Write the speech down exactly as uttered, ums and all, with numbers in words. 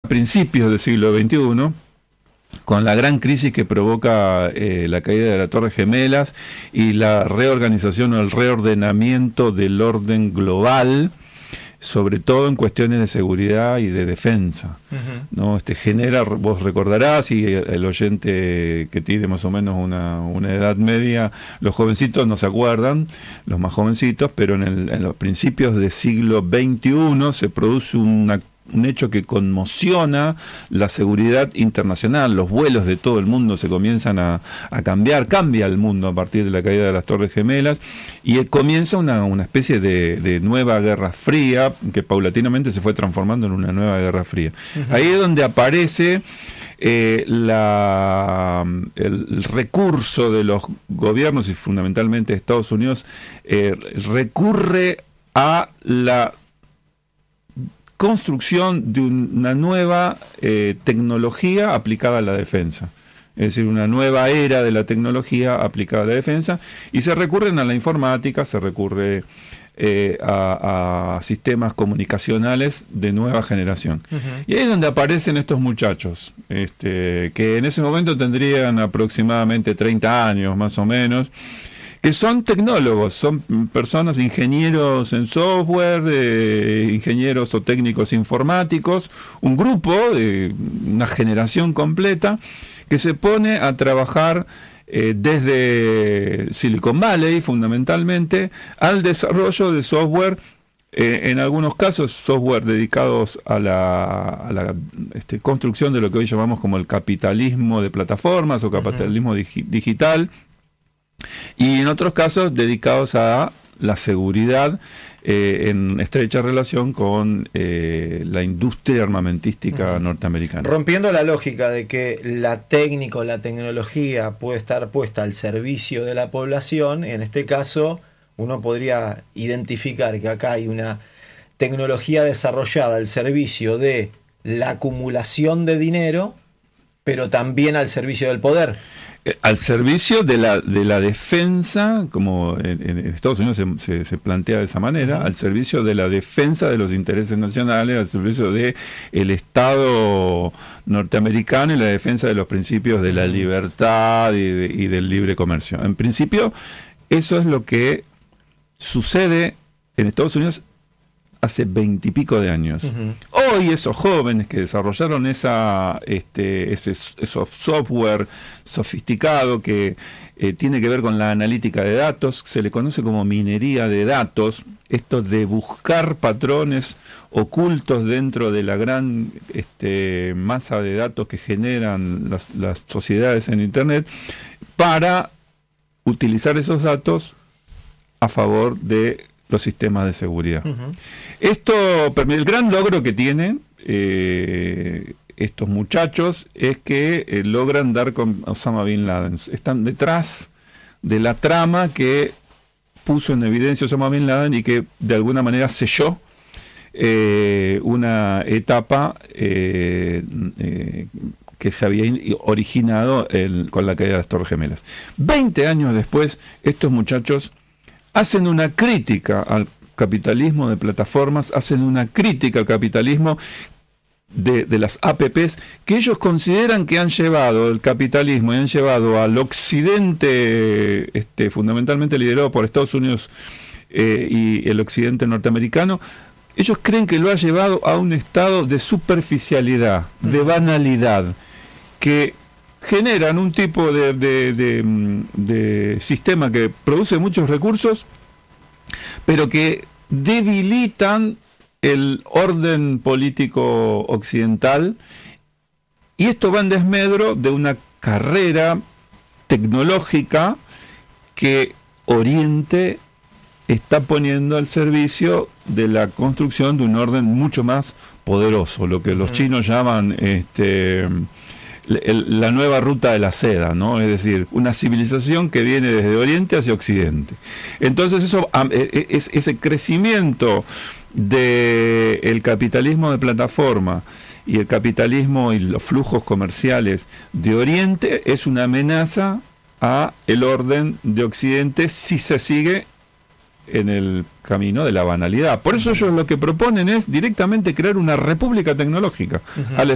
principios del siglo veintiuno, con la gran crisis que provoca eh, la caída de las Torres Gemelas y la reorganización o el reordenamiento del orden global, sobre todo en cuestiones de seguridad y de defensa, uh-huh. ¿no? Este genera, vos recordarás, y el oyente que tiene más o menos una, una edad media, los jovencitos no se acuerdan, los más jovencitos, pero en, el, en los principios del siglo veintiuno se produce una un hecho que conmociona la seguridad internacional. Los vuelos de todo el mundo se comienzan a, a cambiar, cambia el mundo a partir de la caída de las Torres Gemelas, y comienza una, una especie de, de nueva Guerra Fría, que paulatinamente se fue transformando en una nueva Guerra Fría. Uh-huh. Ahí es donde aparece eh, la, el, el recurso de los gobiernos, y fundamentalmente Estados Unidos, eh, recurre a la construcción de una nueva eh, tecnología aplicada a la defensa. Es decir, una nueva era de la tecnología aplicada a la defensa, y se recurren a la informática, se recurre eh, a, a sistemas comunicacionales de nueva generación. Uh-huh. Y ahí es donde aparecen estos muchachos, este, que en ese momento tendrían aproximadamente treinta años más o menos, que son tecnólogos, son personas, ingenieros en software, eh, ingenieros o técnicos informáticos, un grupo, de una generación completa, que se pone a trabajar eh, desde Silicon Valley, fundamentalmente, al desarrollo de software, eh, en algunos casos software dedicados a la, a la este, construcción de lo que hoy llamamos como el capitalismo de plataformas o capitalismo uh-huh. digi- digital, y en otros casos dedicados a la seguridad, eh, en estrecha relación con eh, la industria armamentística uh-huh. norteamericana. Rompiendo la lógica de que la técnica o la tecnología puede estar puesta al servicio de la población, en este caso uno podría identificar que acá hay una tecnología desarrollada al servicio de la acumulación de dinero, pero también al servicio del poder. Al servicio de la de la defensa, como en, en Estados Unidos se, se, se plantea de esa manera, uh-huh. al servicio de la defensa de los intereses nacionales, al servicio de el Estado norteamericano y la defensa de los principios de la libertad y, de, y del libre comercio. En principio, eso es lo que sucede en Estados Unidos hace veintipico de años. Uh-huh. Hoy esos jóvenes que desarrollaron esa, este, ese, ese software sofisticado que eh, tiene que ver con la analítica de datos, se le conoce como minería de datos, esto de buscar patrones ocultos dentro de la gran este, masa de datos que generan las, las sociedades en Internet, para utilizar esos datos a favor de los sistemas de seguridad. Uh-huh. Esto, el gran logro que tienen eh, estos muchachos es que eh, logran dar con Osama Bin Laden. Están detrás de la trama que puso en evidencia Osama Bin Laden y que de alguna manera selló eh, una etapa eh, eh, que se había originado el, con la caída de las Torres Gemelas. Veinte años después, estos muchachos hacen una crítica al capitalismo de plataformas, hacen una crítica al capitalismo de, de las A P Pes, que ellos consideran que han llevado el capitalismo y han llevado al occidente, este, fundamentalmente liderado por Estados Unidos eh, y el occidente norteamericano. Ellos creen que lo ha llevado a un estado de superficialidad, de banalidad, que generan un tipo de, de, de, de sistema que produce muchos recursos, pero que debilitan el orden político occidental, y esto va en desmedro de una carrera tecnológica que Oriente está poniendo al servicio de la construcción de un orden mucho más poderoso, lo que los chinos llaman este la nueva ruta de la seda, ¿no? Es decir, una civilización que viene desde Oriente hacia Occidente. Entonces eso es ese crecimiento del capitalismo de plataforma y el capitalismo y los flujos comerciales de Oriente es una amenaza a el orden de Occidente si se sigue en el camino de la banalidad. Por eso ellos lo que proponen es directamente crear una república tecnológica, uh-huh. al